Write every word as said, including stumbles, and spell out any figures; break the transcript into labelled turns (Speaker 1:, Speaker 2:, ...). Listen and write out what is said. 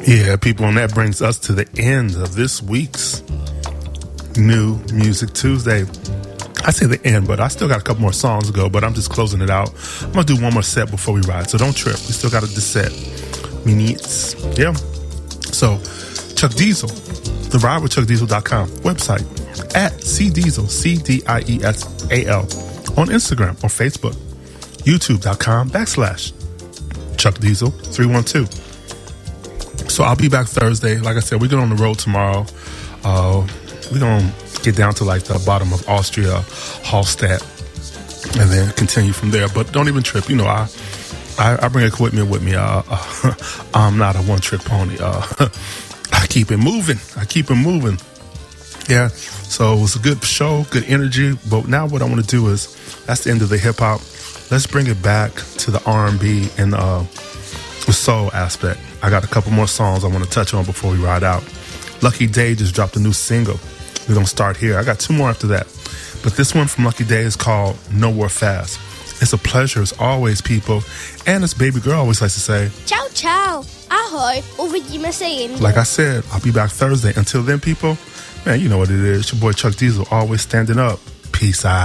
Speaker 1: Yeah, people, and that brings us to the end of this week's New Music Tuesday. I say the end, but I still got a couple more songs to go, but I'm just closing it out. I'm going to do one more set before we ride, so don't trip. We still got a set. Minutes. Yeah. So, Chuck Diesel, the ride with chuck diesel dot com, website, at C Diesel, C D I E S A L, on Instagram or Facebook, youtube.com backslash Chuck Diesel three one two. So I'll be back Thursday. Like I said, we're going on the road tomorrow. Uh, we're going to get down to like the bottom of Austria, Hallstatt, and then continue from there. But don't even trip. You know, I I, I bring equipment with me. Uh, uh, I'm not a one-trick pony. Uh, I keep it moving. I keep it moving. Yeah. So it was a good show, good energy. But now what I want to do is, that's the end of the hip-hop. Let's bring it back to the R and B and uh, the soul aspect. I got a couple more songs I want to touch on before we ride out. Lucky Day just dropped a new single. We're going to start here. I got two more after that. But this one from Lucky Day is called Nowhere Fast. It's a pleasure as always, people. And as baby girl always likes to say,
Speaker 2: ciao, ciao. Ahoj. Uvidíme se jinde.
Speaker 1: Like I said, I'll be back Thursday. Until then, people, man, you know what it is. It's your boy Chuck Diesel, always standing up. Peace out.